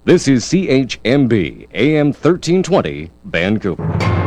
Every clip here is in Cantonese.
This is CHMB AM 1320 Vancouver。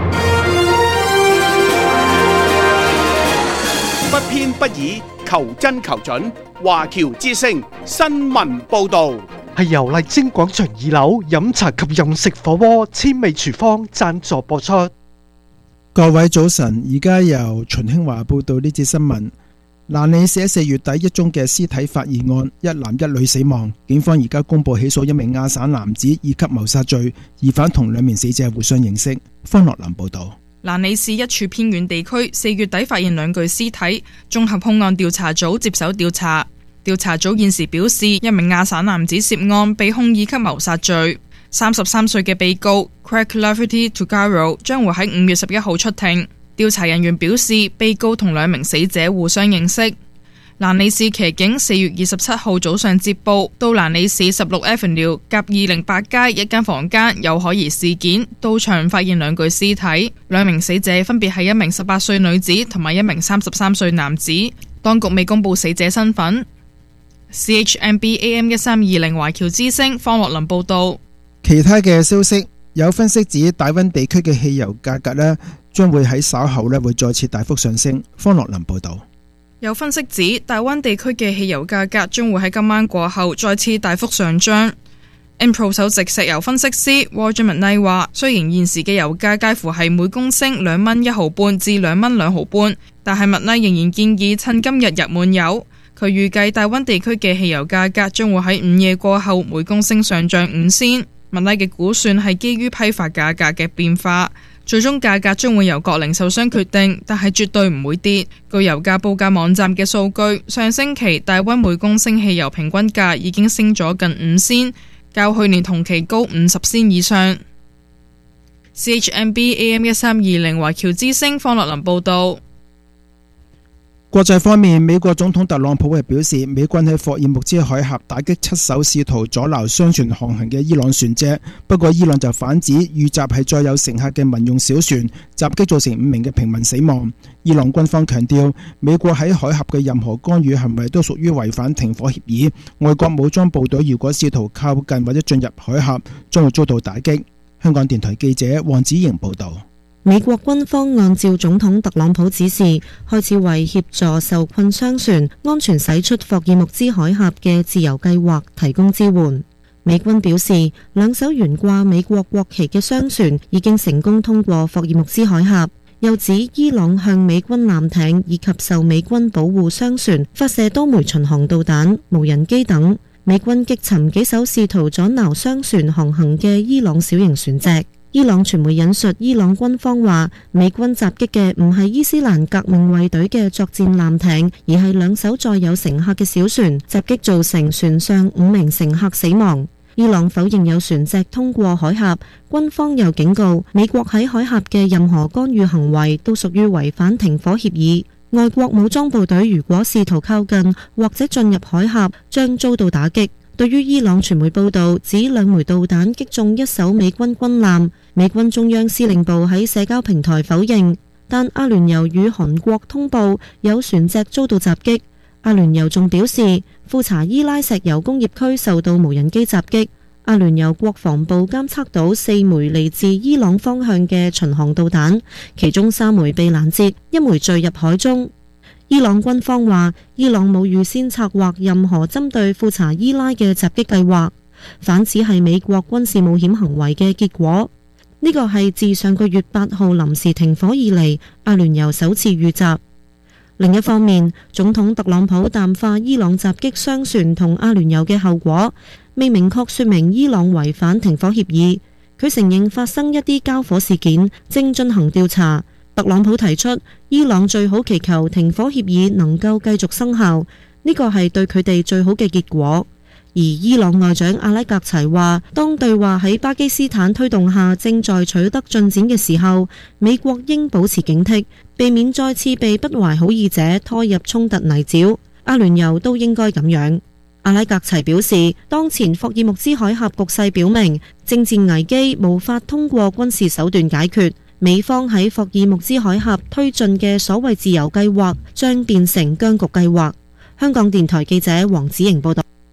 不偏不倚，求真求準。華僑之聲新聞報導， 係由麗晶廣場2樓飲茶及飲食火鍋千味廚房贊助播出。 各位早晨，而家由秦興華報道呢節新聞。蘭利市4月底一宗嘅屍體發現案，一男一女死亡。警方而家公布起訴一名亞省男子二級謀殺罪，疑犯同兩名死者互相認識。方樂林報道。 蘭利市一處偏遠地區4月底發現2具屍體，綜合控案調查組接手調查。調查組現時表示，一名亞省男子涉案，被控2級謀殺罪。33歲嘅被告 Craig Lafferty Tugaro 將會喺5月11號出庭。調查人員表示，被告同兩名死者互相認識。蘭利市騎警4月27號早上接報，到蘭利市16 Avenue 甲208街一間房間有可疑事件，到場發現2具屍體，兩名死者分別係一名18歲女子同埋一名33歲男子，當局未公布死者身份。CHMB AM 1320華僑之聲方樂林報道。 其他嘅消息，有分析指大溫地區嘅汽油價格呢將會喺稍後會再次大幅上升。方樂林報道。 有分析指大溫地區嘅汽油價格將會喺今晚過後再次大幅上漲。Impro 首席石油分析師 Roger McKnight 話，雖然現時嘅油價介乎係每公升2蚊1毫半至2蚊2毫半，但係 McKnight 仍然建議趁今日入滿油。佢預計大溫地區嘅汽油價格將會喺午夜過後每公升上漲5仙。McKnight 嘅估算係基於批發價格嘅變化，最終價格將會由各零售商決定，但係絕對唔會跌。據油價報價網站嘅數據，上星期大溫每公升汽油平均價已經升咗近5仙，較去年同期高50仙以上。CHMB AM 1320華僑之聲方樂林報道。 國際方面，美國總統特朗普係表示，美軍喺霍爾木茲海峽打擊7艘試圖阻撓商船航行嘅伊朗船隻，不過伊朗就反指遇襲係載有乘客嘅民用小船，襲擊造成5名嘅平民死亡。伊朗軍方強調，美國喺海峽嘅任何干預行為都屬於違反停火協議，外國武裝部隊如果試圖靠近或者進入海峽，將會遭到打擊。香港電台記者黃子瑩報道。 美國軍方按照總統特朗普指示，開始為協助受困商船安全駛出霍爾木茲海峽嘅自由計劃提供支援。美軍表示，2艘懸掛美國國旗嘅商船已經成功通過霍爾木茲海峽，又指伊朗向美軍艦艇以及受美軍保護商船發射多枚巡航導彈、無人機等。美軍擊沉幾艘試圖阻撓商船航行嘅伊朗小型船隻。伊朗傳媒引述伊朗軍方話，美軍襲擊嘅唔係伊斯蘭革命衛隊嘅作戰艦艇，而係2艘載有乘客嘅小船，襲擊造成船上5名乘客死亡。伊朗否認有船隻通過海峽，軍方又警告，美國喺海峽嘅任何干預行為都屬於違反停火協議。外國武裝部隊如果試圖靠近或者進入海峽，將遭到打擊。對於伊朗傳媒報道指2枚導彈擊中1艘美軍軍艦，美軍中央司令部喺社交平台否認，但阿聯酋與韓國通報有船隻遭到襲擊。阿聯酋仲表示，庫查伊拉石油工業區受到無人機襲擊。阿聯酋國防部監測到4枚嚟自伊朗方向嘅巡航導彈，其中3枚被攔截，1枚墜入海中。伊朗軍方話，伊朗冇預先策劃任何針對庫查伊拉嘅襲擊計劃，反指係美國軍事冒險行為嘅結果。呢個係自上個月8號臨時停火以嚟，阿聯酋首次遇襲。另一方面，總統特朗普淡化伊朗襲擊商船同阿聯酋嘅後果，未明確說明伊朗違反停火協議。佢承認發生一啲交火事件，正進行調查。特朗普提出，伊朗最好祈求停火協議能夠繼續生效，呢個係對佢哋最好嘅結果。而伊朗外長阿拉格齊話，當對話喺巴基斯坦推動下正在取得進展嘅時候，美國應保持警惕，避免再次被不懷好意者拖入衝突泥沼。阿聯酋都應該咁樣。阿拉格齊表示，當前霍爾木茲海峽局勢表明，政治危機無法通過軍事手段解決。美方喺霍爾木茲海峽推進嘅所謂自由計劃將變成僵局計劃。香港電台記者黃子瑩報道。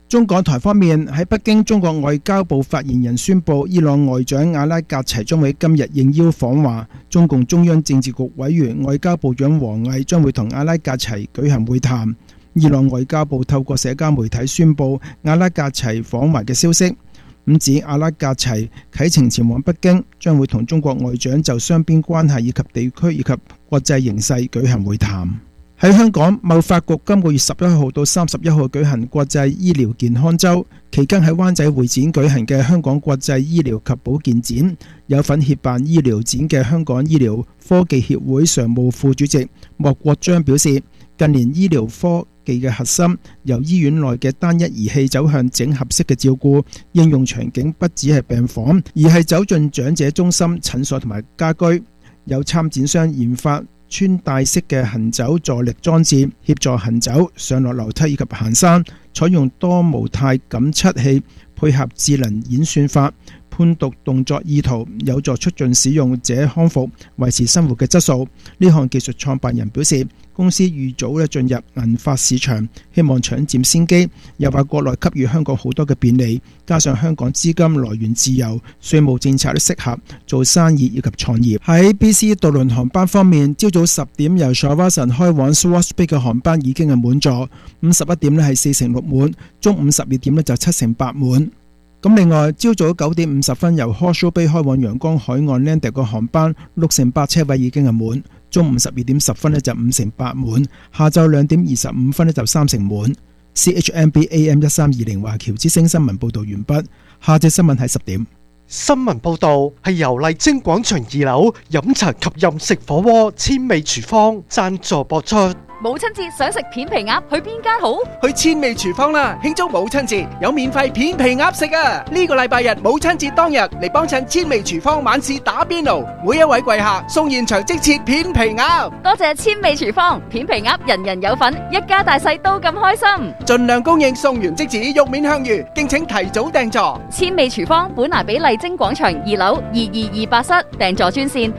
中港台方面，喺北京，中國外交部發言人宣布，伊朗外長阿拉格齊將會今日應邀訪華，中共中央政治局委員、外交部長王毅將會同阿拉格齊舉行會談。伊朗外交部透過社交媒體宣布阿拉格齊訪華嘅消息，指阿拉格齊啟程前往北京，將會同中國外長就雙邊關係以及地區以及國際形勢舉行會談。喺香港，貿發局今個月11號到31號舉行國際醫療健康週，期間喺灣仔會展舉行嘅香港國際醫療及保健展，有份協辦醫療展嘅香港醫療科技協會常務副主席莫國璋表示，近年醫療科技嘅核心由醫院內嘅單一儀器走向整合式嘅照顧，應用場景不只係病房，而係走進長者中心、診所同埋家居。有參展商研發穿戴式嘅行走助力裝置，協助行走、上落樓梯以及行山，採用多模態感測器配合智能演算法，判讀動作意圖，有助促進使用者康復，維持生活嘅質素。呢項技術創辦人表示，公司預早進入銀髮市場，希望搶佔先機。又話國內給予香港好多嘅便利，加上香港資金來源自由，稅務政策都適合做生意以及創業。喺 BC 渡輪航班方面，朝早10點由 Charoen 開往 Swartz Bay 嘅航班已經係滿座，51點係46滿，中午12點就78滿。咁另外，朝早9點50分由 Horseshoe Bay 開往陽光海岸 Landy 個航班68車位已經係滿，中午12點10分就58滿，下晝2點25分就30滿。CHMB AM 1320華僑之聲新聞報道完畢，下節新聞係10點。 新聞報導係由麗晶廣場2樓飲茶及飲食火鍋千味廚房贊助播出。 母親節想食片皮鴨，去邊間好？ 去千味廚房啦！慶祝母親節有免費片皮鴨食啊！呢個禮拜日母親節當日嚟幫襯千味廚房晚市打邊爐，每一位貴客送現場即切片皮鴨。 多謝千味廚房，片皮鴨人人有份，一家大細都咁開心。 盡量供應，送完即止，肉面香魚，敬請提早訂座。 千味廚房本拿比麗晶廣場2樓2228室，訂座專線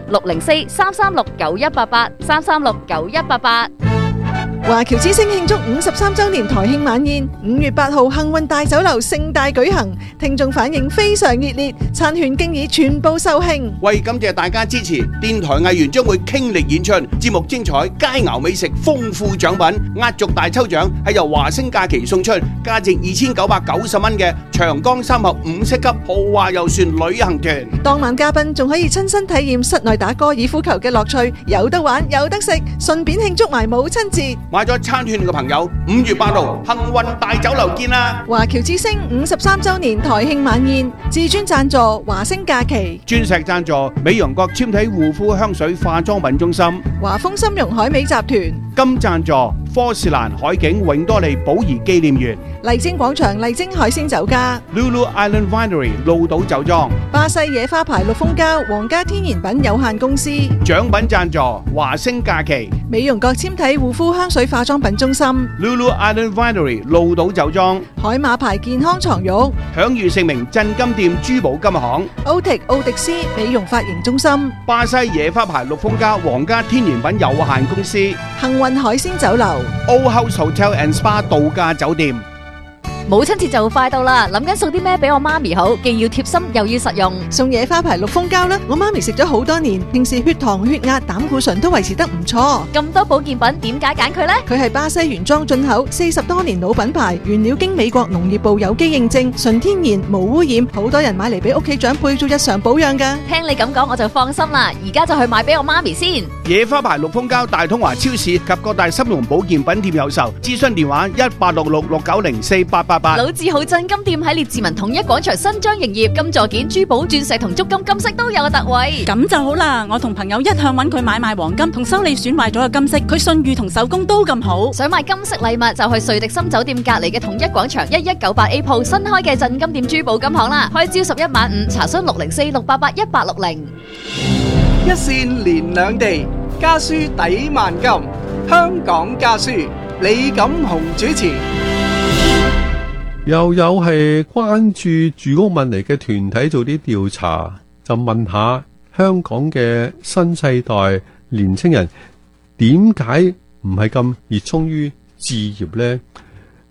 604-336-9188，336-9188。 華僑之星慶祝53周年台慶晚宴，5月8號幸運大酒樓盛大舉行，聽眾反應非常熱烈，餐券經已全部售罄。 為感謝大家支持，電台藝員將會傾力演出，節目精彩，佳肴美食，豐富獎品，壓軸大抽獎係由華星假期送出，價值2990蚊嘅長江三峽5星級豪華遊船旅行團。 當晚嘉賓仲可以親身體驗室內打高爾夫球嘅樂趣，有得玩有得食，順便慶祝埋母親節。 買咗餐券嘅朋友，5月8號幸運大酒樓見啦！ 華僑之星53周年台慶晚宴，至尊贊助華星假期， 鑽石贊助美容國纖體護膚香水化妝品中心， 華豐參茸海味集團， 金贊助科士蘭海景永多利寶儀紀念園， 麗晶廣場麗晶海鮮酒家， Lulu Island Winery 鹿島酒莊， 巴西野花牌綠蜂膠皇家天然品有限公司， 獎品贊助華星假期， 美容國纖體護膚香水化妝品中心， Lulu Island Winery 鹿島酒莊， 海馬牌健康床褥， 享譽盛名鎮金店珠寶金行， 奧迪斯美容髮型中心， 巴西野花牌綠蜂膠皇家天然品有限公司， 幸運海鮮酒樓 ，Old House Hotel and Spa 度假酒店。 母親節就快到啦，諗緊送啲咩俾我媽咪好，既要貼心又要實用。 送野花牌綠蜂膠啦，我媽咪食咗好多年，平時血糖、血壓、膽固醇都維持得唔錯。 咁多保健品，點解揀佢呢？ 佢係巴西原裝進口，40多年老品牌，原料經美國農業部有機認證，純天然無污染，好多人買嚟俾屋企長輩做日常保養噶。 聽你咁講，我就放心啦，而家就去買俾我媽咪先。 野花牌綠蜂膠大通華超市及各大參茸保健品店有售，諮詢電話186669048888。 老字號鎮金店喺列治文統一廣場新張營業，金座件、珠寶、鑽石同足金金飾都有特惠。 咁就好啦，我同朋友一向揾佢買賣黃金同修理損壞咗嘅金飾，佢信譽同手工都咁好。 想買金飾禮物就去瑞迪森酒店隔離嘅統一廣場1198A 鋪新開嘅鎮金店珠寶金行啦，開朝11晚5，查詢604-688-1860。 一線連兩地，家書抵萬金。香港家書，李錦雄主持。 又有係關注住屋問題嘅團體做啲調查，就問下香港嘅新世代年青人點解唔係咁熱衷於置業呢？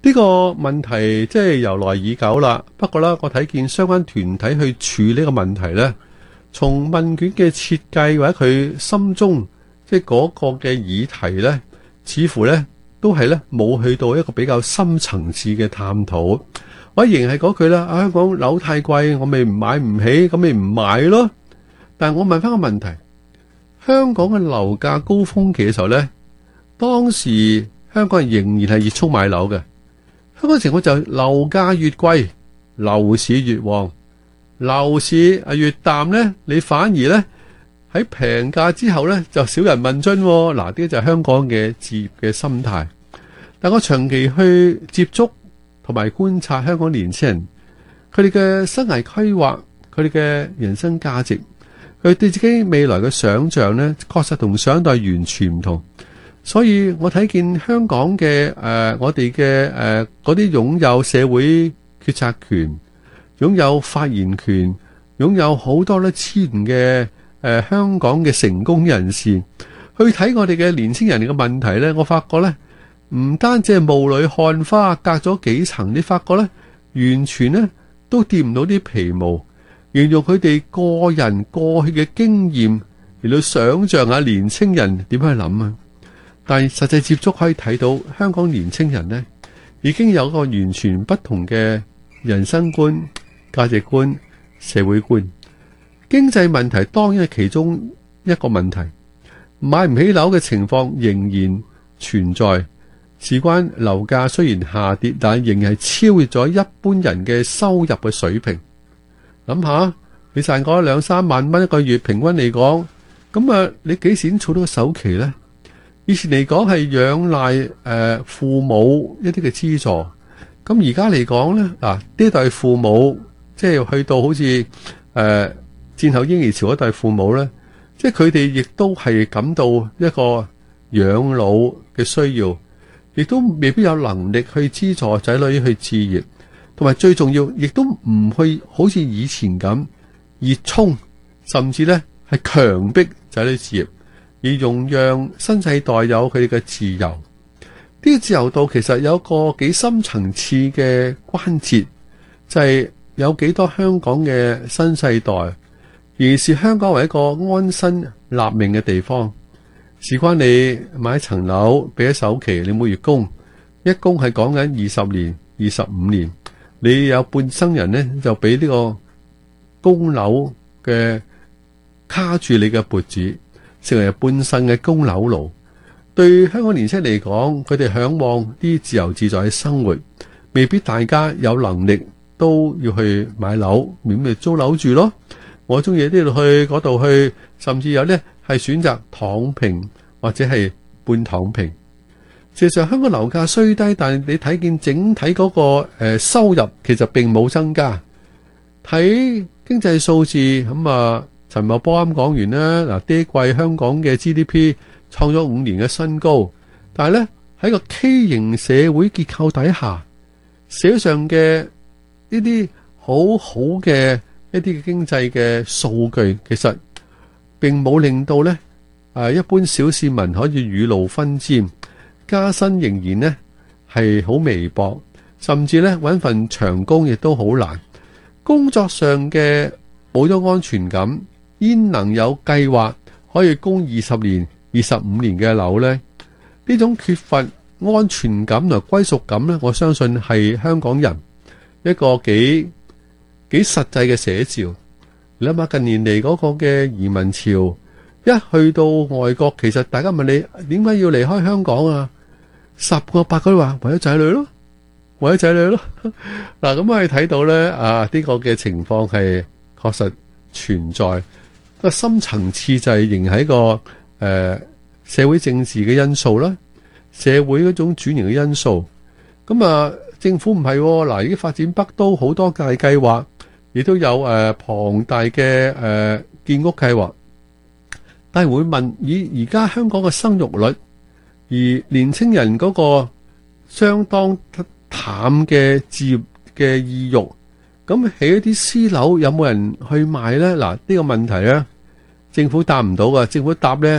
呢個問題即係由來已久啦，不過啦，我睇見相關團體去處理呢個問題呢，從問卷嘅設計或者佢心中即係嗰個嘅議題呢，似乎呢都係呢冇去到一個比較深層次嘅探討。我仍係嗰句啦，香港樓太貴，我咪買唔起，咁咪唔買咯。但係我問翻個問題，香港嘅樓價高峰期嘅時候呢，當時香港人仍然係熱衷買樓嘅。香港情況就樓價越貴，樓市越旺；樓市越淡呢，你反而呢喺平價之後呢就少人問津。嗱，呢啲就係香港嘅置業嘅心態。但我長期去接觸同埋觀察香港年輕人，佢哋嘅生涯規劃，佢哋嘅人生價值，佢對自己未來嘅想像呢，確實同上一代完全唔同。所以我睇見香港嘅我哋嘅嗰啲擁有社會決策權、擁有發言權、擁有好多咧資源嘅香港嘅成功人士，去睇我哋嘅年輕人嘅問題咧，我發覺咧唔單止係霧裏看花，隔咗幾層，你發覺咧完全咧都掂唔到啲皮毛，形容佢哋個人過去嘅經驗嚟到想像下年輕人點樣去諗啊！但係實際接觸可以睇到，香港年青人呢已經有個完全不同嘅人生觀、價值觀、社會觀。經濟問題當然係其中一個問題，買唔起樓嘅情況仍然存在。事關樓價雖然下跌，但仍然係超越咗一般人嘅收入嘅水平。諗下，你賺嗰2-3萬蚊一個月，平均嚟講，咁你幾時先儲到個首期呢？以前嚟講係仰賴父母一啲嘅資助，咁而家嚟講咧，嗱呢一代父母即係去到好似戰後嬰兒潮一代父母咧，即係佢哋亦都係感到一個養老嘅需要，亦都未必有能力去資助仔女去置業，同埋最重要，亦都唔去好似以前咁熱衷，甚至咧係強迫仔女置業。而容讓新世代有佢哋嘅自由，呢個自由度其實有一個幾深層次嘅關節，就係有幾多香港嘅新世代，而是香港為一個安身立命嘅地方。事關你買一層樓，俾咗首期，你每月供，一供係講緊20年、25年，你有半生人呢，就俾呢個供樓嘅卡住你嘅脖子。成為半生嘅供樓奴，對香港年輕人嚟講，佢哋向往啲自由自在嘅生活，未必大家有能力都要去買樓，咪租樓住咯。我中意呢度去嗰度去，甚至有呢係選擇躺平或者係半躺平。事實上，香港樓價雖低，但係你睇見整體嗰個收入其實並冇增加。睇經濟數字咁啊。陳茂波啱講完啦，嗱，呢季香港嘅 GDP 創咗5年嘅新高，但係咧喺個畸形社會結構底下，社會上嘅呢啲好好嘅一啲嘅經濟嘅數據，其實並冇令到咧一般小市民可以雨露分沾，加薪仍然呢係好微薄，甚至咧搵份長工亦都好難，工作上嘅冇咗安全感。焉能有計劃可以供20年、25年嘅樓呢？呢種缺乏安全感同歸屬感呢，我相信係香港人一個幾實際嘅寫照。你諗下近年嚟嗰個嘅移民潮，一去到外國，其實大家問你點解要離開香港啊？10個8個都話為咗仔女咯，為咗仔女咯。嗱，咁可以睇到咧呢個嘅情況係確實存在。個深層次就係仍係一個社會政治嘅因素啦，社會嗰種轉型嘅因素。咁政府唔係嗱，而家發展北都好多大計劃，亦都有龐大嘅建屋計劃。但係會問，以而家香港嘅生育率，而年青人嗰個相當淡嘅置業嘅意欲。咁起一啲私樓有冇人去買呢？嗱，呢個問題呢，政府答唔到噶。政府答呢，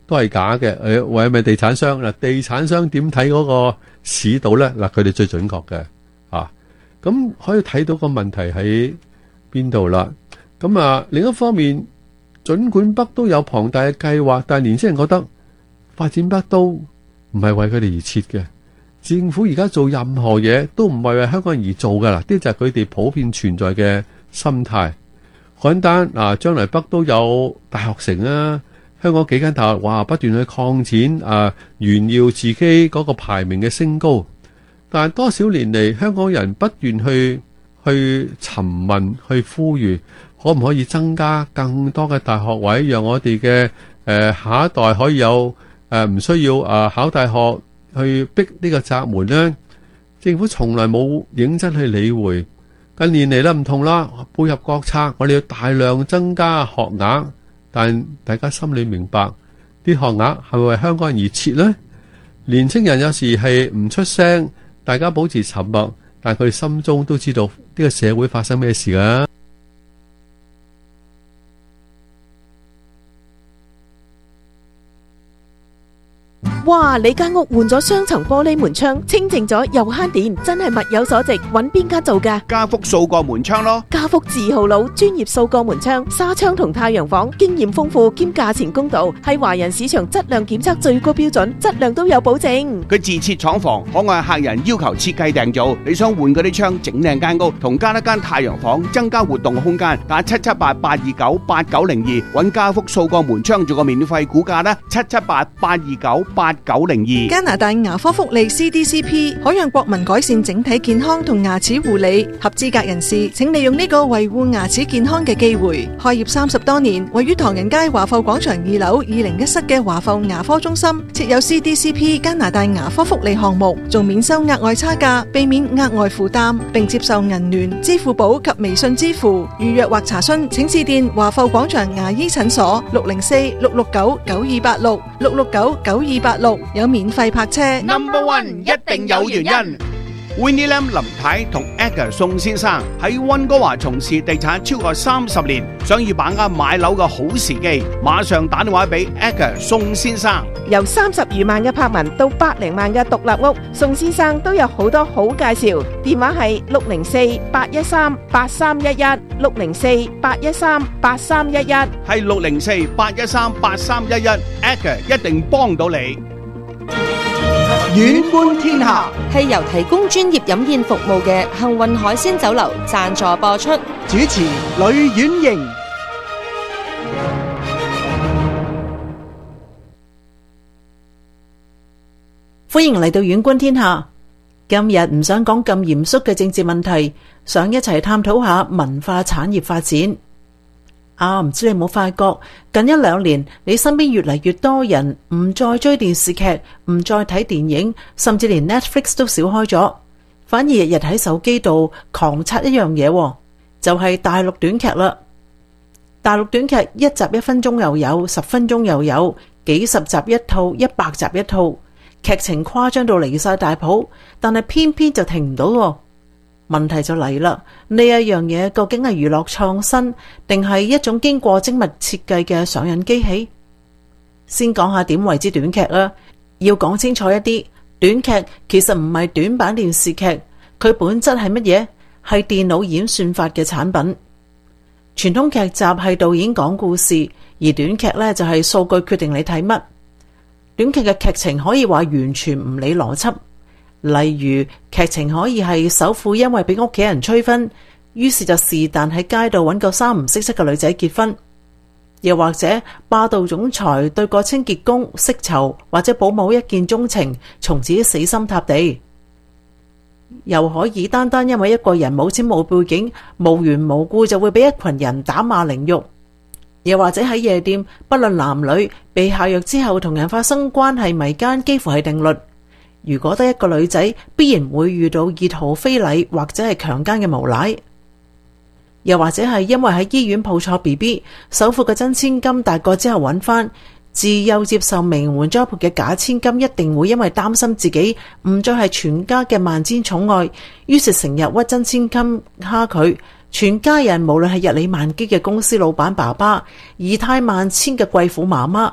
都係假嘅。或者咪地產商嗱，地產商點睇嗰個市道咧？嗱，佢哋最準確嘅啊。咁可以睇到個問題喺邊度啦。咁啊，另一方面，儘管北都有龐大嘅計劃，但係年輕人覺得發展北都唔係為佢哋而設嘅。政府而家做任何嘢都唔係為香港人而做噶啦，呢就係佢哋普遍存在嘅心態。簡單啊，將來北都有大學城啊，香港幾間大學哇不斷去擴展啊，炫耀自己嗰個排名嘅升高。但係多少年嚟，香港人不斷去詢問、去呼籲，可唔可以增加更多嘅大學位，讓我哋嘅下一代可以有唔需要考大學去逼呢個閘門呢？政府從來冇認真去理會。近年嚟啦唔同啦，配合國策，我哋要大量增加學額，但大家心裏明白，啲學額係咪為香港人而設呢？年青人有時係唔出聲，大家保持沉默，但佢哋心中都知道呢個社會發生咩事㗎。 哇！你間屋換咗雙層玻璃門窗，清淨咗又慳電，真係物有所值。揾邊間做㗎？ 家福數個門窗咯。 家福字號佬，專業數個門窗、紗窗同太陽房，經驗豐富兼價錢公道，係華人市場質量檢測最高標準，質量都有保證。 佢自設廠房，可按客人要求設計訂造。你想換嗰啲窗，整靚間屋，同加一間太陽房，增加活動空間，打778-829-8902，揾家福數個門窗做個免費估價啦，778-829-8902。 加拿大牙科福利 CDCP 可讓國民改善整體健康同牙齒護理，合資格人士請利用呢個維護牙齒健康嘅機會。開業30多年，位於唐人街華埠廣場2樓201室嘅華埠牙科中心設有 CDCP 加拿大牙科福利項目，仲免收額外差價，避免額外負擔，並接受銀聯、支付寶及微信支付。預約或查詢請致電華埠廣場牙醫診所604-669-9286 669-9286，有免費泊車。 Number One 一定有原因。Winnie Lam 林太同 Edgar 宋先生喺溫哥華從事地產超過30年，想要把握買樓嘅好時機，馬上打電話俾 Edgar 宋先生。 由30餘萬嘅柏文到100零萬嘅獨立屋，宋先生都有好多好介紹。電話係604-813-8311 604-813-8311， 係604-813-8311。Edgar 一定幫到你。 遠觀天下係由提供專業飲宴服務嘅幸運海鮮酒樓贊助播出。 主持呂婉瑩。 歡迎嚟到遠觀天下。今日唔想講咁嚴肅嘅政治問題，想一齊探討下文化產業發展。唔知你有冇發覺，近1-2年你身邊越嚟越多人唔再追電視劇，唔再睇電影，甚至連 Netflix 都少開咗，反而日日喺手機度狂刷一樣嘢，就係大陸短劇啦。大陸短劇1集1分鐘又有，10分鐘又有，幾十集一套，100集一套，劇情誇張到離晒大譜，但係偏偏就停唔到。問題就嚟啦，呢一樣嘢究竟係娛樂創新，定係一種經過精密設計嘅上癮機器？先講下點為之短劇啦。要講清楚一啲，短劇其實唔係短版電視劇，佢本質係乜嘢？係電腦演算法嘅產品。傳統劇集係導演講故事，而短劇呢就係數據決定你睇乜。短劇嘅劇情可以話完全唔理邏輯。例如劇情可以係首富因為俾屋企人催婚，於是就是但喺街度揾個三唔識七嘅女仔結婚，又或者霸道總裁對個清潔工識囚或者保姆一見鍾情，從此死心塌地。又可以單單因為一個人冇錢冇背景，無緣無故就會俾一群人打罵凌辱，又或者喺夜店不論男女被下藥之後同人發生關係，迷姦幾乎係定律。如果得一個女仔，必然會遇到熱豪非禮或者係強姦嘅無賴，又或者係因為喺醫院抱錯 BB， 首富嘅真千金大個之後揾翻，自幼接受名媛栽培嘅假千金，一定會因為擔心自己唔再係全家嘅萬千寵愛，於是成日屈真千金蝦佢，全家人無論係日理萬機嘅公司老闆爸爸，儀態萬千嘅貴婦媽媽，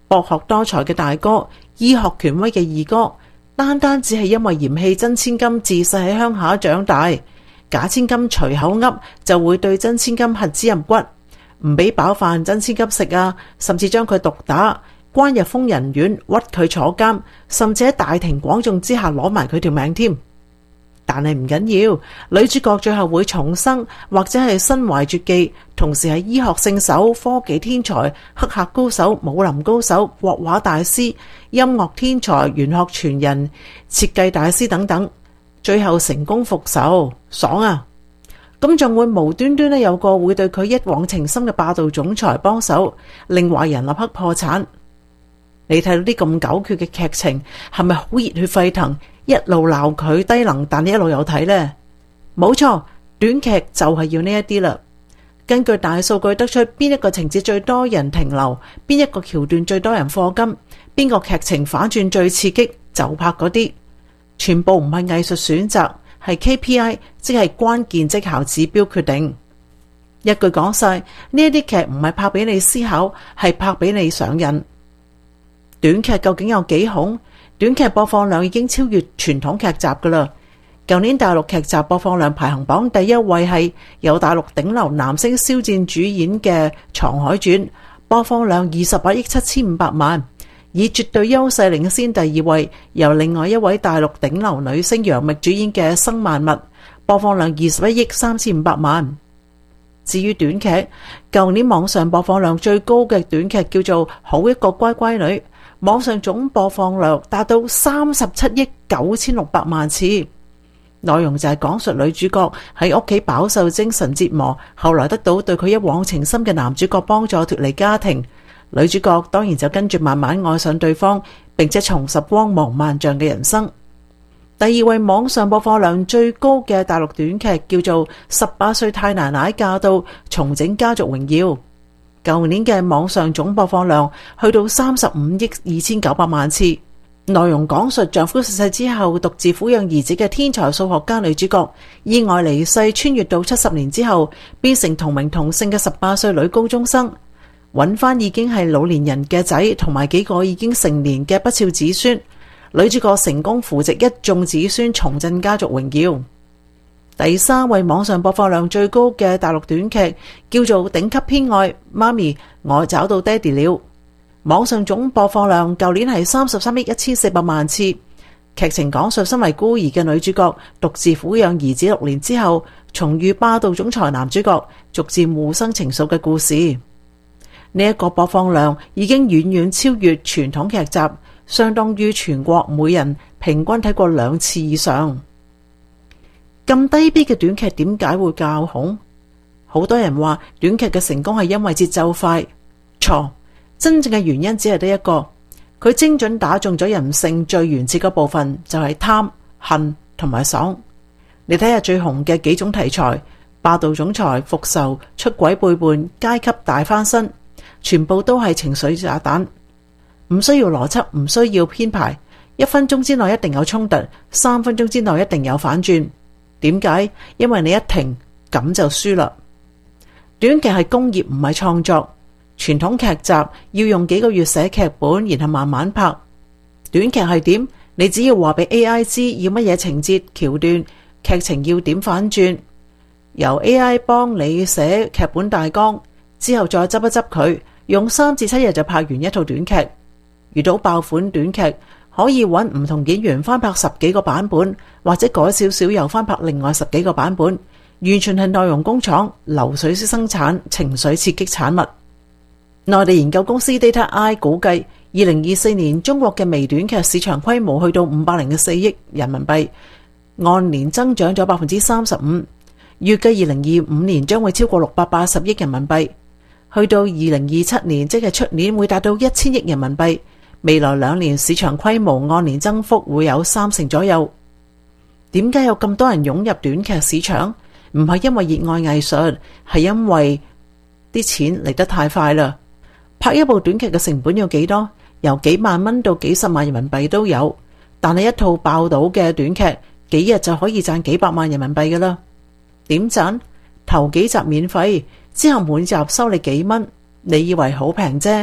博學多才嘅大哥，醫學權威嘅二哥，單只係因為嫌棄真千金自細喺鄉下長大，假千金隨口噏就會對真千金恨之入骨，唔俾飽飯真千金食啊，甚至將佢毒打，關入瘋人院屈佢坐監，甚至喺大庭廣眾之下攞埋佢條命添。但係唔緊要，女主角最後會重生，或者係身懷絕技，同時係醫學聖手、科技天才、黑客高手、武林高手、國畫大師、音樂天才、玄學傳人、設計大師等等，最後成功復仇，爽啊！咁仲會無端端咧有個會對佢一往情深嘅霸道總裁幫手，令壞人立刻破產。你睇到啲咁狗血嘅劇情，係咪好熱血沸騰？一路鬧佢低能，但你一路有睇呢？冇錯，短劇就係要呢一啲啦。根據大數據得出邊一個情節最多人停留，邊一個橋段最多人課金，邊個劇情反轉最刺激，就拍嗰啲。全部唔係藝術選擇，係 KPI， 即係關鍵績效指標決定。一句講晒，呢一啲劇唔係拍俾你思考，係拍俾你上癮。短劇究竟有幾紅？短劇播放量已經超越傳統劇集㗎喇。舊年大陸劇集播放量排行榜第一位係由大陸頂流男星肖戰主演嘅《藏海傳》，播放量28億7500萬，以絕對優勢領先第二位由另外一位大陸頂流女星楊冪主演嘅《生萬物》，播放量21億3500萬。至於短劇，舊年網上播放量最高嘅短劇叫做《好一個乖乖女》，網上總播放量達到37億9600萬次。內容就係講述女主角喺屋企飽受精神折磨，後來得到對佢一往情深嘅男主角幫助脫離家庭，女主角當然就跟住慢慢愛上對方，並且重拾光芒萬丈嘅人生。第二位網上播放量最高嘅大陸短劇叫做《18歲太奶奶嫁到重整家族榮耀》，舊年嘅網上總播放量去到35億2900萬次。內容講述丈夫逝世之後獨自撫養兒子嘅天才數學家女主角意外離世，穿越到70年之後變成同名同姓嘅18歲女高中生，揾翻已經係老年人嘅仔同埋幾個已經成年嘅不肖子孫。女主角成功扶植一眾子孫，重振家族榮耀。第三位網上播放量最高嘅大陸短劇叫做《頂級偏愛媽咪我找到爹哋了》，網上總播放量舊年係33億1400萬次。劇情講述身為孤兒嘅女主角獨自撫養兒子6年之後，重遇霸道總裁男主角，逐漸互生情愫嘅故事。呢一個播放量已經遠遠超越傳統劇集，相當於全國每人平均睇過2次以上。咁低 B 嘅短劇點解會較紅？好多人話短劇嘅成功係因為節奏快，錯。真正嘅原因只係得一個，佢精準打中咗人性最原始嘅部分，就係貪、恨同埋爽。你睇下最紅嘅幾種題材：霸道總裁、復仇、出軌背叛、階級大翻身，全部都係情緒炸彈。唔需要邏輯，唔需要編排，1分鐘之內一定有衝突，3分鐘之內一定有反轉。點解？因為你一停，咁就輸啦。短劇係工業，唔係創作。傳統劇集要用幾個月寫劇本，然後慢慢拍。短劇係點？你只要話俾 AI 知要乜嘢情節橋段，劇情要點反轉，由 AI 幫你寫劇本大綱，之後再執一執佢，用3至7日就拍完一套短劇。遇到爆款短劇，可以揾唔同演員翻拍10幾個版本，或者改少少又翻拍另外10幾個版本，完全係內容工廠，流水式生產，情緒刺激產物。內地研究公司 Data-I 估計，2024年中國嘅微短劇市場規模去到504億人民幣，按年增長咗35%。預計2025年將會超過680億人民幣，去到2027年，即係出年會達到1000億人民幣。未來2年市場規模按年增幅會有30%左右。點解有咁多人湧入短劇市場？唔係因為熱愛藝術，係因為啲錢嚟得太快啦。拍一部短劇嘅成本要幾多？由幾萬蚊到幾十萬人民幣都有。但係一套爆到嘅短劇，幾日就可以賺幾百萬人民幣㗎啦。點賺？頭幾集免費，之後每集收你幾蚊。你以為好平啫？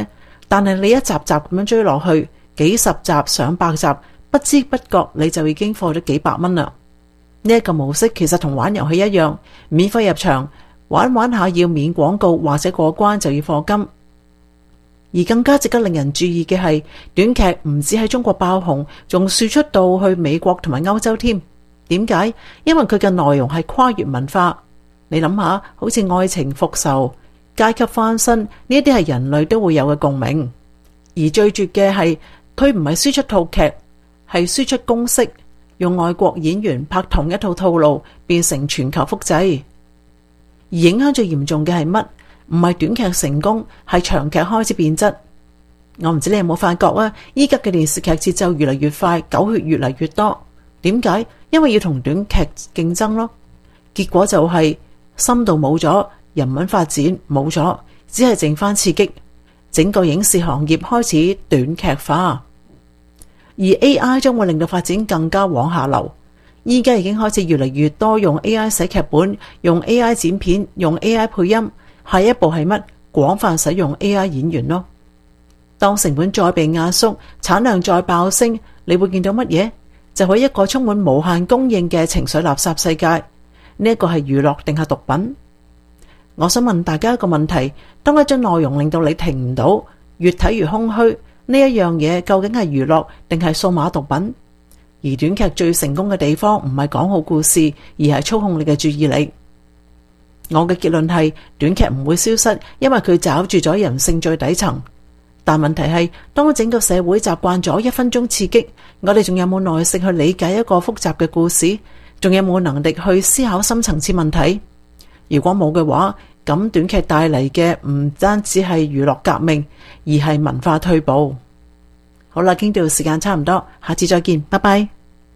但係你一集集咁樣追落去，幾十集上百集，不知不覺你就已經課咗幾百蚊啦。呢一個模式其實同玩遊戲一樣，免費入場，玩玩下要免廣告或者過關就要課金。而更加值得令人注意嘅係，短劇唔止喺中國爆紅，仲輸出到去美國同埋歐洲添。點解？因為佢嘅內容係跨越文化。你諗下，好似愛情、復仇、階級翻身呢一啲係人類都會有嘅共鳴。而最絕嘅係，佢唔係輸出套劇，係輸出公式，用外國演員拍同一套套路，變成全球複製。而影響最嚴重嘅係乜？唔係短劇成功，係長劇開始變質。我唔知你有冇發覺啊？依家嘅電視劇節奏越嚟越快，狗血越嚟越多。點解？因為要同短劇競爭咯。結果就係深度冇咗，人文發展冇咗，只係剩翻刺激。整個影視行業開始短劇化，而 AI 將會令到發展更加往下流。依家已經開始越嚟越多用 AI 寫劇本，用 AI 剪片，用 AI 配音。下一步係乜？廣泛使用 AI 演員咯。當成本再被壓縮，產量再爆升，你會見到乜嘢？就係一個充滿無限供應嘅情緒垃圾世界。呢一個係娛樂定係毒品？我想問大家一個問題：當一張內容令到你停唔到，越睇越空虛，呢一樣嘢究竟係娛樂定係數碼毒品？而短劇最成功嘅地方唔係講好故事，而係操控你嘅注意力。我嘅結論係，短劇唔會消失，因為佢抓住咗人性最底層。但問題係，當整個社會習慣咗1分鐘刺激，我哋仲有冇耐性去理解一個複雜嘅故事？仲有冇能力去思考深層次問題？如果冇嘅話，咁短劇帶嚟嘅唔單止係娛樂革命，而係文化退步。好啦，傾到時間差唔多，下次再見，拜拜。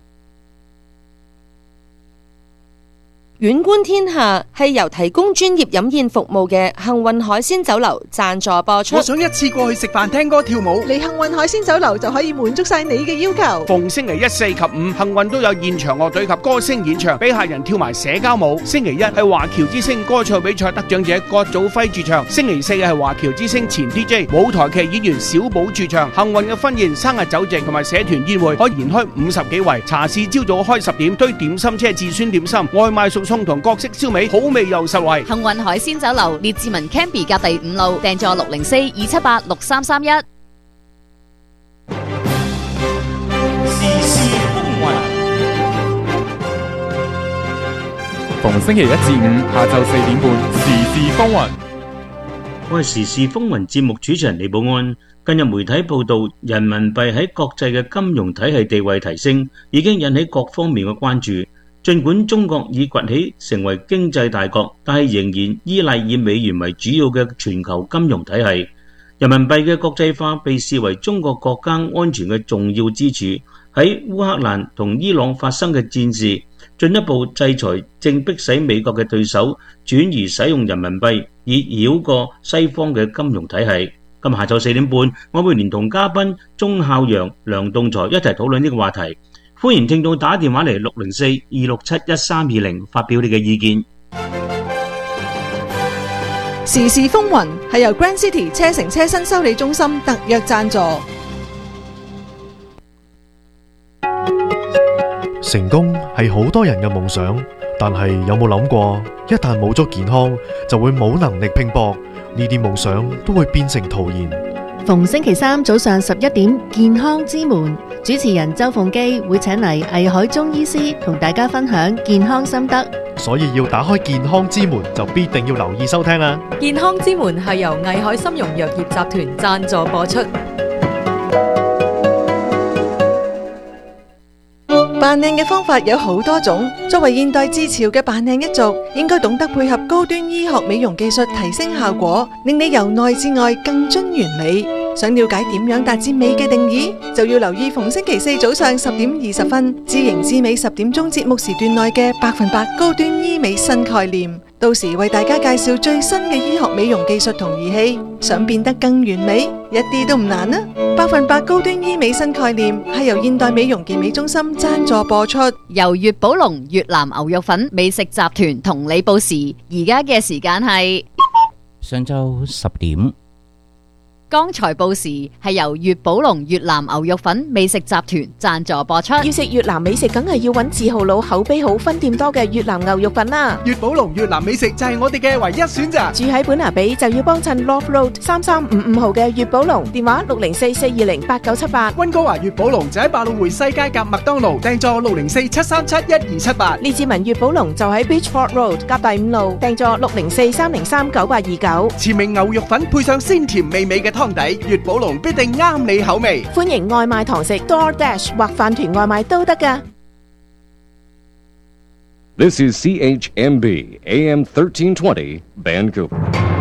遠觀天下係由提供專業飲宴服務嘅幸運海鮮酒樓贊助播出。 我想一次過去食飯、聽歌、跳舞， 嚟幸運海鮮酒樓就可以滿足晒你嘅要求。 逢星期1、4及5，幸運都有現場樂隊及歌星演唱，俾客人跳埋社交舞。星期1係華僑之星歌唱比賽得獎者郭祖輝駐唱，星期4係華僑之星前 DJ 舞台劇演員小寶駐唱。幸運嘅婚宴、生日酒席同埋社團宴會可以延開50幾圍。茶市朝早開10點，堆點心車至酸點心，外賣熟餸同各式燒味，好味又實惠。 幸運海鮮酒樓列治文 Canby 隔第5路，訂座604-278-6331。 時事風雲，逢星期1至5下晝4點半，時事風雲。 我係時事風雲節目主持人李寶安。近日媒體報道，人民幣喺國際嘅金融體系地位提升，已經引起各方面嘅關注。儘管中國已崛起成為經濟大國，但係仍然依賴以美元為主要嘅全球金融體系。人民幣嘅國際化被視為中國國家安全嘅重要支柱。喺烏克蘭同伊朗發生嘅戰事，進一步制裁正迫使美國嘅對手轉移使用人民幣，以繞過西方嘅金融體系。今日下晝4點半，我會連同嘉賓鐘孝陽、梁棟才一齊討論呢個話題。歡迎聽眾打電話嚟604-267-1320發表你嘅意見。 時事風雲係由 Grand City 車城車新修理中心特約贊助。 成功係好多人嘅夢想，但係有冇諗過，一旦冇咗健康，就會冇能力拼搏，呢啲夢想都會變成徒然。 逢星期3早上11點，健康之門主持人周鳳基會請嚟藝海中醫師同大家分享健康心得， 所以要打開健康之門就必定要留意收聽啦。 健康之門係由藝海參茸藥業集團贊助播出。 扮靚嘅方法有好多種，作為現代自潮嘅扮靚一族，應該懂得配合高端醫學美容技術提升效果，令你由內至外更臻完美。想了解點樣達至美嘅定義，就要留意逢星期4早上10點20分，知型知美10點鐘節目時段內嘅100%高端醫美新概念。到時為大家介紹最新嘅醫學美容技術同儀器，想變得更完美，一啲都唔難啊！100%高端醫美新概念係由現代美容健美中心贊助播出， 由粵寶龍、越南牛肉粉美食集團同你報時，而家嘅時間係上晝10點。 剛才報時係由粵寶龍越南牛肉粉美食集團贊助播出。 要食越南美食，梗係要揾字號佬、口碑好、分店多嘅越南牛肉粉啦。 粵寶龍越南美食就係我哋嘅唯一選擇。 住喺本拿比就要幫襯 Love Road 3355號嘅粵寶龍，電話604-420-8978。 溫哥華粵寶龍就喺百老匯西街夾麥當勞，訂座604-737-1278。 列治文粵寶龍就喺 Beachford Road 夾第5路，訂座604-303-9829。 馳名牛肉粉配上鮮甜美味嘅湯底，粵寶龍必定啱你口味。 歡迎外賣堂食 DoorDash 或飯團外賣都得㗎。 This is CHMB AM 1320 Vancouver.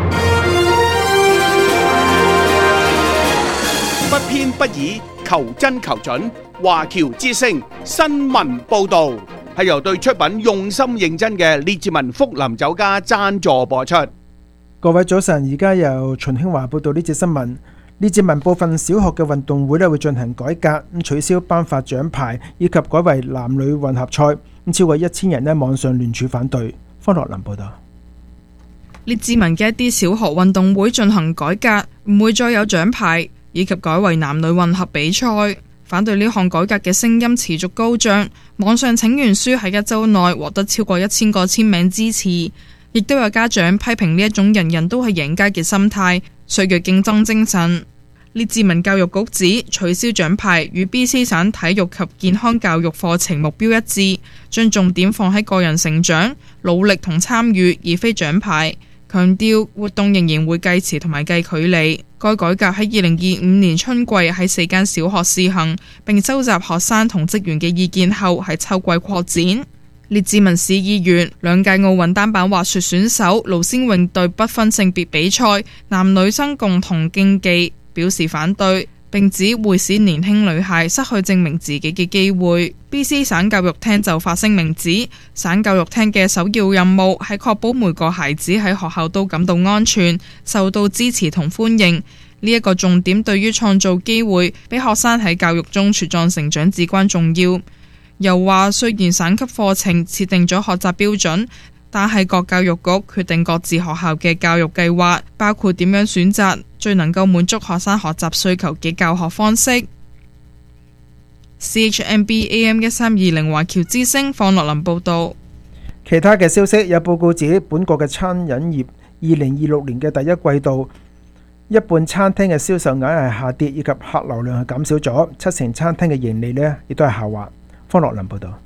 不偏不倚，求真求準。華僑之聲新聞報導係由對出品用心認真嘅列治文福林酒家贊助播出。 各位早晨，而家由秦興華報道呢節新聞。列治文部分小學嘅運動會會進行改革，取消頒發獎牌，以及改為男女混合賽。超過1000人網上聯署反對。方樂林報道。 列治文嘅一啲小學運動會進行改革，唔會再有獎牌，以及改為男女混合比賽。反對呢項改革嘅聲音持續高漲，網上請願書喺1週內獲得超過1000個簽名支持，亦都有家長批評呢一種人人都係贏家嘅心態，削弱競爭精神。列治文教育局指取消獎牌與 BC 省體育及健康教育課程目標一致，將重點放喺個人成長、努力同參與，而非獎牌。強調活動仍然會計時同埋計距離。該改革喺2025年春季喺4間小學試行，並收集學生同職員嘅意見後，喺秋季擴展。列治文市議員、2屆奧運單板滑雪選手盧先穎對不分性別比賽男女生共同競技表示反對，並指會使年輕女孩失去證明自己嘅機會。BC 省教育廳就發聲明指，省教育廳嘅首要任務係確保每個孩子喺學校都感到安全、受到支持同歡迎。呢一個重點對於創造機會俾學生喺教育中茁壯成長至關重要。又話雖然省級課程設定咗學習標準，但係各教育局決定各自學校嘅教育計劃，包括點樣選擇最能夠滿足學生學習需求嘅教學方式。CHMB AM 1320華僑之聲方樂林報道。 其他嘅消息有報告指，本國嘅餐飲業2026年嘅第一季度，一半餐廳嘅銷售額係下跌，以及客流量係減少咗，70%餐廳嘅盈利呢亦都係下滑。方樂林報道。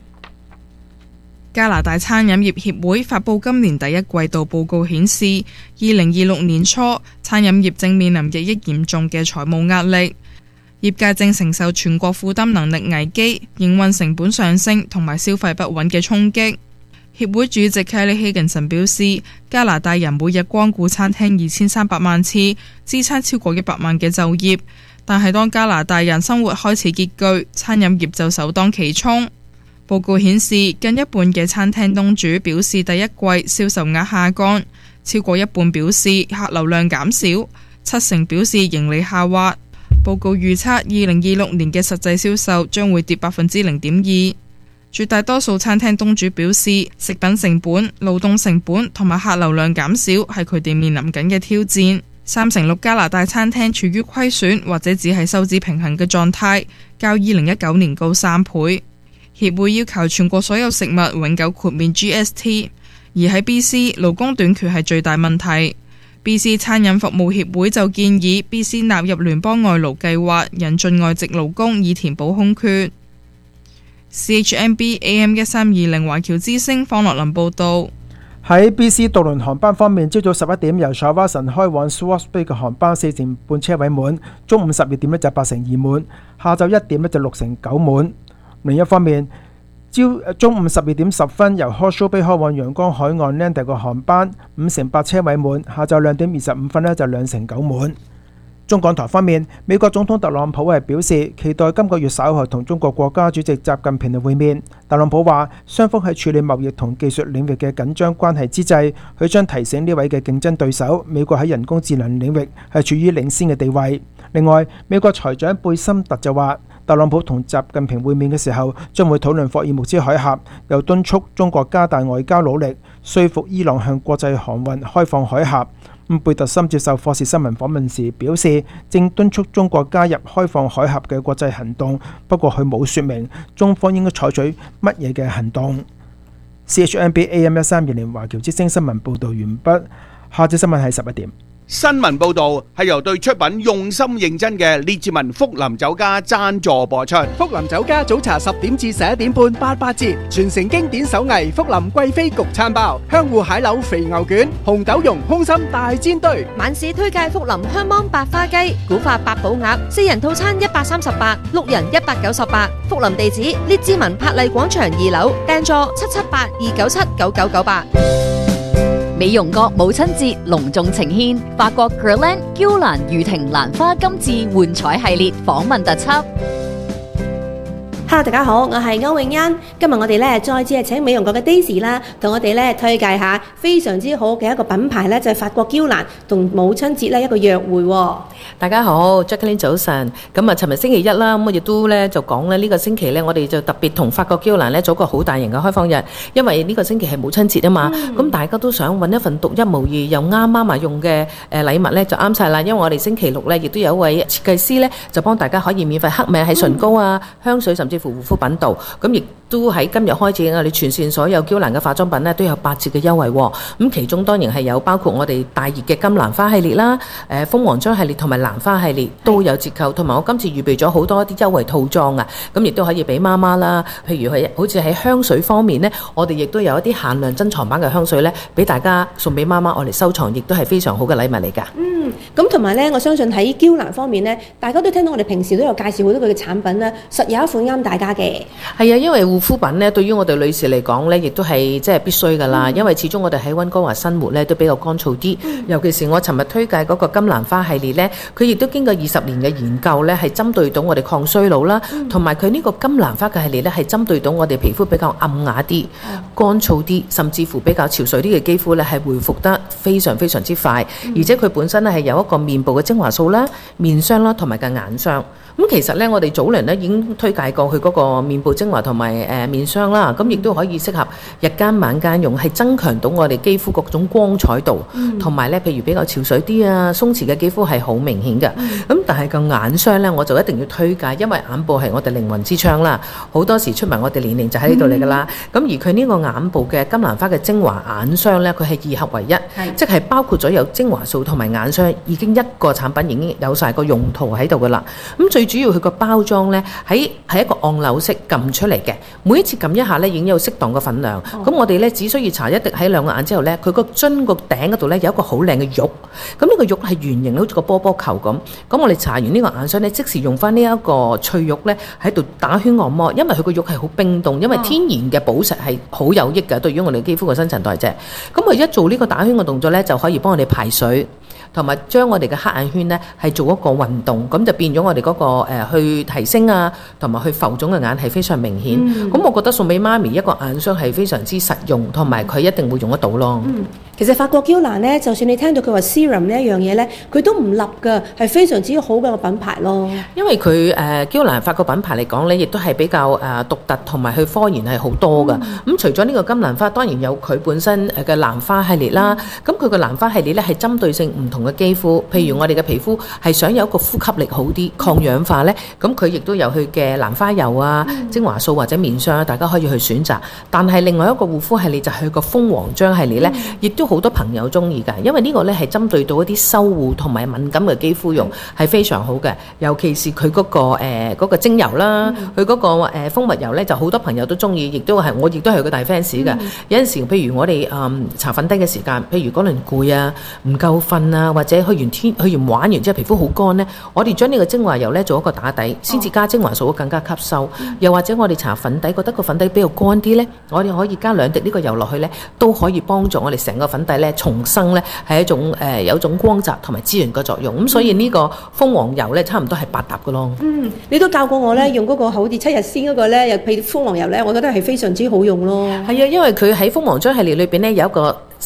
加拿大餐飲業協會發佈今年第一季度報告顯示，2026年初餐飲業正面臨日益嚴重嘅財務壓力，業界正承受全國負擔能力危機、營運成本上升同埋消費不穩嘅衝擊。協會主席 Kelly Higginson 表示，加拿大人每日光顧餐廳2300萬次，支撐超過100萬嘅就業。但係當加拿大人生活開始拮據，餐飲業就首當其衝。報告顯示，近一半嘅餐廳東主表示第一季銷售額下降，超過一半表示客流量減少，70%表示盈利下滑。報告預測2026年嘅實際銷售將會跌0.2%。絕大多數餐廳東主表示，食品成本、勞動成本同埋客流量減少係佢哋面臨緊嘅挑戰。36%加拿大餐廳處於虧損或者只係收支平衡嘅狀態，較2019年高3倍。協會要求全國所有食物永久豁免 GST， 而喺 BC 勞工短缺係最大問題。BC 餐飲服務協會就建議 BC 納入聯邦外勞計劃，引進外籍勞工以填補空缺。CHMB AM 1320華僑之聲方樂林報道。 喺 BC 渡輪航班方面，朝早11點由 Shawson 開往 Swartz Bay 嘅航班4成半車位滿，中午12點就8成2滿，下晝1點就6成9滿。另一方面，中午12點10分由 Horseshoe Bay 開往陽光海岸 Landy 嘅航班5成8車位滿，下晝2點25分就2成9滿。中港台方面，美國總統特朗普係表示期待今個月稍後同中國國家主席習近平嘅會面。特朗普話，雙方喺處理貿易同技術領域嘅緊張關係之際，佢將提醒呢位嘅競爭對手，美國喺人工智能領域係處於領先嘅地位。另外，美國財長貝森特就話，特朗普同習近平會面嘅時候將會討論霍爾木茲海峽，又敦促中國加大外交努力，說服伊朗向國際航運開放海峽。 貝特森接受霍士新聞訪問時表示，正敦促中國加入開放海峽嘅國際行動，不過佢冇說明中方應該採取乜嘢嘅行動。CHMB AM1320華僑之聲新聞報導完畢，下節新聞係11點。 新聞報道係由對出品用心認真嘅列治文福林酒家贊助播出。 福林酒家早茶10點至11點半88折，傳承經典手藝福林貴妃焗餐包、香芋蟹柳肥牛卷、紅豆蓉空心大煎堆。 晚市推介福林香芒白花雞、古法八寶鴨，4人套餐138， 6人198。福林地址列治文柏麗廣場2樓，訂座778-297-9998。 美容閣母親節隆重呈獻法國 Guerlain 嬌蘭御庭蘭花金致幻彩系列訪問特輯。 Hello， 大家好，我係歐永欣。今日我哋咧再次係請美容閣嘅 Daisy 啦，同我哋咧推介下非常之好嘅一個品牌咧，就係法國嬌蘭同母親節咧一個約會。 大家好 ，Jacqueline 早晨。咁啊，尋日星期一啦，咁我亦都咧就講咧呢個星期咧，我哋就特別同法國嬌蘭咧做個好大型嘅開放日，因為呢個星期係母親節啊嘛。咁大家都想揾一份獨一無二又啱媽媽用嘅禮物咧，就啱晒啦。因為我哋星期六咧亦都有一位設計師咧，就幫大家可以免費刻名喺唇膏啊、香水甚至乎護膚品度。咁亦都喺今日開始，我哋全線所有嬌蘭嘅化妝品咧都有8折嘅優惠。咁其中當然係有包括我哋大熱嘅金蘭花系列啦、蜂王漿系列同埋蘭花系列都有折扣，同埋我今次預備咗好多啲優惠套裝啊，咁亦都可以俾媽媽啦。譬如係好似喺香水方面呢，我哋亦都有一啲限量珍藏版嘅香水呢，俾大家送俾媽媽我哋收藏，亦都係非常好嘅禮物嚟㗎。 咁同埋呢，我相信喺嬌蘭方面呢，大家都聽到我哋平時都有介紹好多佢嘅產品啦，實有一款啱大家嘅。 係啊，因為護膚品呢，對於我哋女士嚟講呢，亦都係即係必須㗎啦。因為始終我哋喺溫哥華生活呢，都比較乾燥啲。尤其是我尋日推介嗰個金蘭花系列呢，佢亦都經過20年嘅研究呢，係針對到我哋抗衰老啦，同埋佢呢個金蘭花嘅系列呢，係針對到我哋皮膚比較暗啞啲、乾燥啲，甚至乎比較潮水啲嘅肌膚呢，係回復得非常非常之快。而且佢本身呢，係有一個面部嘅精華素啦、面霜啦同埋嘅眼霜。咁其實咧，我哋早輪咧已經推介過佢嗰個面部精華同埋面霜啦，咁亦都可以適合日間晚間用，係增強到我哋肌膚各種光彩度，同埋咧，譬如比較潮水啲啊、鬆弛嘅肌膚係好明顯嘅。咁但係個眼霜咧，我就一定要推介，因為眼部係我哋靈魂之窗啦，好多時出埋我哋年齡就喺呢度嚟㗎啦。咁而佢呢個眼部嘅金蘭花嘅精華眼霜咧，佢係2合為1，即係包括咗有精華素同埋眼霜，已經一個產品已經有晒個用途喺度㗎啦。咁最主要佢個包裝呢，係一個按鈕式撳出嚟嘅，每一次撳一下呢已經有適當嘅份量。咁我哋呢，只需要搽一滴喺兩個眼之後呢，佢個樽個頂嗰度呢，有一個好靚嘅玉，咁呢個玉係圓形，好似個波波球咁。咁我哋搽完呢個眼霜呢，即時用翻呢一個脆玉呢喺度打圈按摩，因為佢個玉係好冰凍，因為天然嘅寶石係好有益嘅，對於我哋肌膚嘅新陳代謝。咁我一做呢個打圈嘅動作呢，就可以幫我哋排水，同埋將我哋嘅黑眼圈呢係做一個運動，咁就變咗我哋嗰個去提升啊，同埋去浮腫嘅眼係非常明顯。咁我覺得送俾媽咪一個眼霜係非常之實用，同埋佢一定會用得到咯。 其實法國嬌蘭呢，就算你聽到佢話 serum 呢一樣嘢呢，佢都唔立㗎，係非常之好嘅個品牌咯。 因為佢嬌蘭法國品牌嚟講呢，亦都係比較獨特，同埋佢科研係好多㗎。咁除咗呢個金蘭花，當然有佢本身嘅蘭花系列啦。咁佢個蘭花系列呢，係針對性唔同嘅肌膚，譬如我哋嘅皮膚係想有一個呼吸力好啲、抗氧化呢，咁佢亦都有佢嘅蘭花油啊、精華素或者面霜，大家可以去選擇。但係另外一個護膚系列就係佢個蜂王漿系列呢，亦都好多朋友中意㗎，因為呢個呢係針對到一啲修護同埋敏感嘅肌膚用，係非常好嘅。尤其是佢嗰個精油啦，佢嗰個蜂蜜油呢，就好多朋友都中意，亦都係我亦都係個大 fans 嘅。有陣時譬如我哋搽粉底嘅時間，譬如嗰輪攰啊、唔夠瞓啊，或者去完玩完之後皮膚好乾呢，我哋將呢個精華油呢做一個打底，先至加精華素更加吸收。又或者我哋搽粉底覺得個粉底比較乾啲呢，我哋可以加2滴呢個油落去呢，都可以幫助我哋成個粉底呢重生呢，係一種有種光澤同埋滋潤嘅作用。咁所以呢個蜂王油呢，差唔多係百搭嘅咯。 你都教過我呢，用嗰個好似7日仙嗰個呢，又譬如蜂王油呢，我覺得係非常之好用咯。 係啊，因為佢喺蜂王漿系列裏邊呢，有一個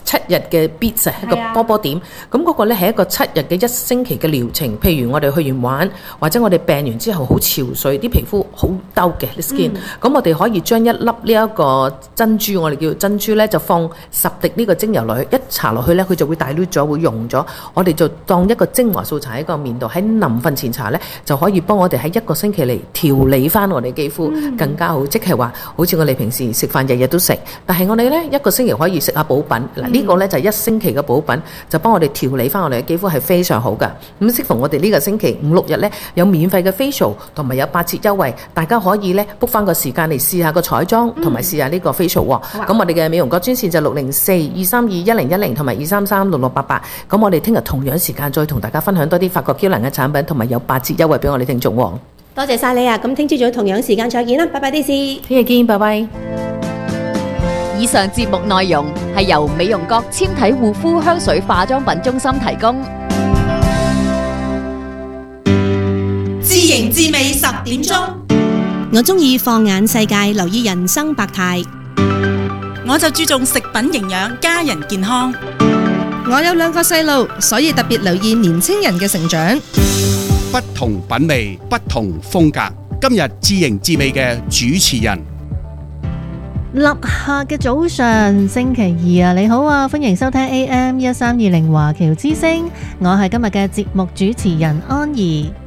7日嘅 beats 一個波波點，咁嗰個咧係一個7日嘅1星期嘅療程。譬如我哋去完玩，或者我哋病完之後好憔悴，啲皮膚好兜嘅 skin，咁我哋可以將一粒呢一個珍珠，我哋叫珍珠咧，就放10滴呢個精油落去，一搽落去咧，佢就會dilute咗，會溶咗。我哋就當一個精華素搽喺個面度，喺臨瞓前搽咧，就可以幫我哋喺1個星期嚟調理翻我哋肌膚更加好。即係話，好似我哋平時食飯日日都食，但係我哋咧1個星期可以食下補品。嗱，呢個咧就係1星期嘅補品，就幫我哋調理翻我哋嘅肌膚係非常好噶。咁適逢我哋呢個星期5、6日咧有免費嘅 facial 同埋有8折優惠，大家可以咧 book 翻個時間嚟試下個彩妝同埋試下呢個 facial。咁我哋嘅美容閣專線就604-232-1010同埋233-6688。咁我哋聽日同樣時間再同大家分享多啲法國嬌蘭嘅產品，同埋有8折優惠俾我哋聽眾。 多謝晒你啊！咁聽朝早同樣時間再見啦，拜拜，Daisy。 聽日見，拜拜。 以上節目內容係由美容閣纖體護膚香水化妝品中心提供。 自營自美10點鐘， 我中意放眼世界，留意人生百態。 我就注重食品營養，家人健康。 我有2個細路，所以特別留意年青人嘅成長。 不同品味，不同風格。今日自營自美嘅主持人， 立夏嘅早上，星期2啊，你好啊，歡迎收聽 AM1320華僑之聲，我係今日嘅節目主持人安怡。